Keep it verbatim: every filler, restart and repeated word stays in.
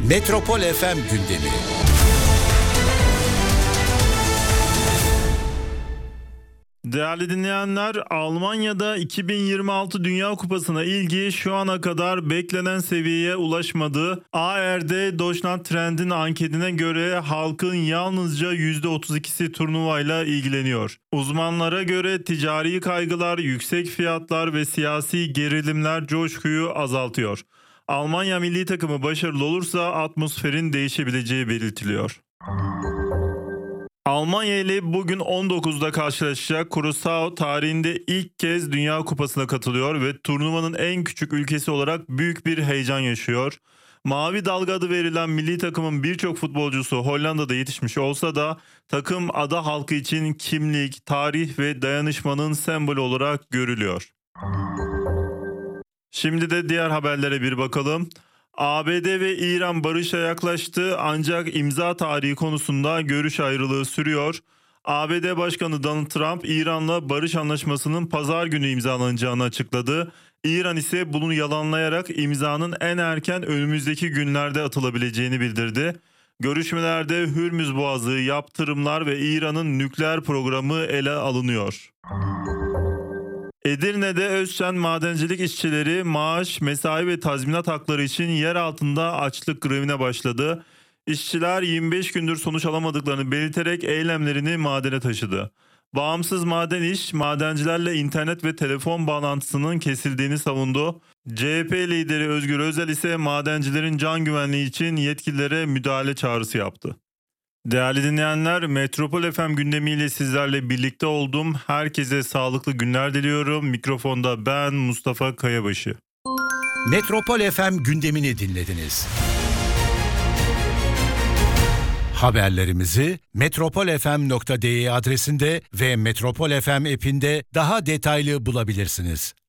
Metropol F M gündemi. Değerli dinleyenler, Almanya'da iki bin yirmi altı Dünya Kupası'na ilgi şu ana kadar beklenen seviyeye ulaşmadı. A R D Deutschland Trend'in anketine göre halkın yalnızca yüzde otuz ikisi turnuvayla ilgileniyor. Uzmanlara göre ticari kaygılar, yüksek fiyatlar ve siyasi gerilimler coşkuyu azaltıyor. Almanya milli takımı başarılı olursa atmosferin değişebileceği belirtiliyor. Almanya ile bugün on dokuzda karşılaşacak Curaçao tarihinde ilk kez Dünya Kupası'na katılıyor ve turnuvanın en küçük ülkesi olarak büyük bir heyecan yaşıyor. Mavi Dalga adı verilen milli takımın birçok futbolcusu Hollanda'da yetişmiş olsa da takım ada halkı için kimlik, tarih ve dayanışmanın sembolü olarak görülüyor. Şimdi de diğer haberlere bir bakalım. A B D ve İran barışa yaklaştı ancak imza tarihi konusunda görüş ayrılığı sürüyor. A B D Başkanı Donald Trump, İran'la barış anlaşmasının pazar günü imzalanacağını açıkladı. İran ise bunu yalanlayarak imzanın en erken önümüzdeki günlerde atılabileceğini bildirdi. Görüşmelerde Hürmüz Boğazı, yaptırımlar ve İran'ın nükleer programı ele alınıyor. Edirne'de Özçen madencilik işçileri maaş, mesai ve tazminat hakları için yer altında açlık grevine başladı. İşçiler yirmi beş gündür sonuç alamadıklarını belirterek eylemlerini madene taşıdı. Bağımsız Maden İş, madencilerle internet ve telefon bağlantısının kesildiğini savundu. C H P lideri Özgür Özel ise madencilerin can güvenliği için yetkililere müdahale çağrısı yaptı. Değerli dinleyenler, Metropol F M gündemiyle sizlerle birlikte oldum. Herkese sağlıklı günler diliyorum. Mikrofonda ben Mustafa Kayabaşı. Metropol F M gündemini dinlediniz. Haberlerimizi metropol f m nokta d e adresinde ve Metropol F M app'inde daha detaylı bulabilirsiniz.